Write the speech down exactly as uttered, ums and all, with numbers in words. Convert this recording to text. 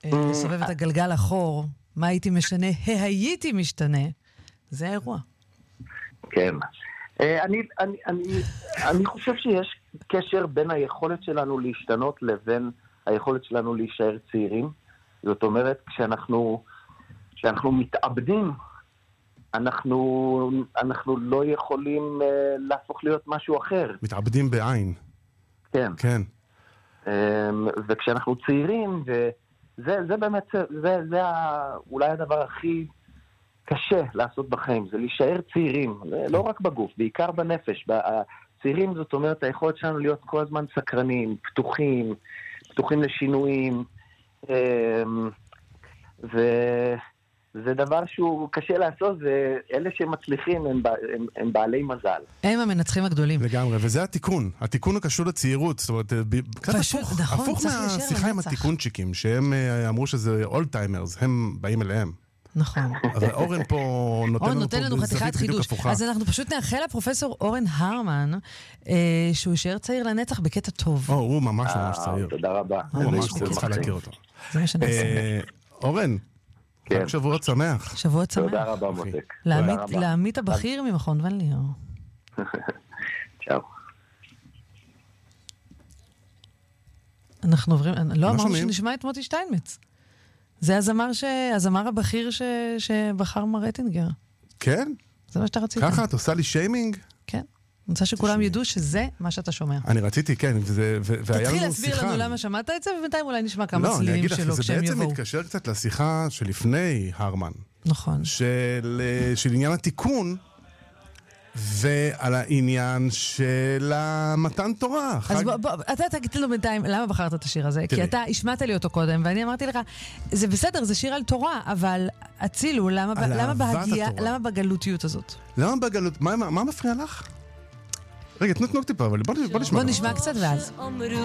לסובב את הגלגל אחור, מה הייתי משנה, הייתי משתנה, זה האירוע. כן. אני, אני, אני, אני חושב שיש קשר בין היכולת שלנו להשתנות לבין היכולת שלנו להישאר צעירים. זאת אומרת, כשאנחנו, כשאנחנו מתאבדים, אנחנו, אנחנו לא יכולים uh, להפוך להיות משהו אחר. מתאבדים בעין. כן. כן. Um, וכשאנחנו צעירים, וזה זה באמת, זה, זה אולי הדבר הכי קשה לעשות בחיים, זה להישאר צעירים, לא רק בגוף, בעיקר בנפש. הצעירים זאת אומרת, היכולת שלנו להיות כל הזמן סקרנים, פתוחים, פתוחים לשינויים, וזה דבר שהוא קשה לעשות, ואלה שמצליחים הם, הם, הם בעלי מזל. הם המנצחים הגדולים. לגמרי, וזה התיקון, התיקון הקשור לצעירות, זאת אומרת, פשוט, נכון, הפוך מהשיחה עם התיקונצ'יקים, שהם אמרו שזה אולטיימרס, הם באים אליהם. נכון. אבל אורן פה נותן לנו, נותן לנו חתיכת חידוש. אז אנחנו פשוט נאחל לפרופסור אורן הרמן, שהוא יישאר צעיר לנצח בקטע טוב. או, הוא ממש ממש צעיר. תודה רבה. הוא ממש צעיר, צריכה להכיר אותו. זה מה שנעשה. אורן, רק שבועות שמח. שבועות שמח. תודה רבה, מותק. לעמית הבכיר ממכון ון ליאור. צ'או. אנחנו עוברים, לא אמרנו שנשמע את מוטי שטיינמץ. זה הזמר, ש... הזמר הבכיר ש... שבחר מר רטינגר. כן? זה מה שאתה רצית. ככה, את עושה לי שיימינג? כן. אני רוצה שכולם ידעו שזה מה שאתה שומע. אני רציתי, כן. וזה, ו... תתחיל להסביר לנו למה שמעת את זה, ובינתיים אולי נשמע כמה לא, צלילים שלו כשהם יבואו. זה בעצם מתקשר קצת לשיחה שלפני הרמן. נכון. של, של עניין התיקון, ועל העניין של המתן תורה. אז בוא, בוא, אתה תגיד לנו בינתיים, למה בחרת את השיר הזה? כי אתה השמעת לי אותו קודם, ואני אמרתי לך, זה בסדר, זה שיר על תורה, אבל הצילו, למה, למה, בהגיע, למה בגלותיות הזאת? למה בגלות? מה, מה, מה מפריע לך? רגע, תנו תנו טיפה, אבל בוא, בוא נשמע. בוא נשמע קצת ואז.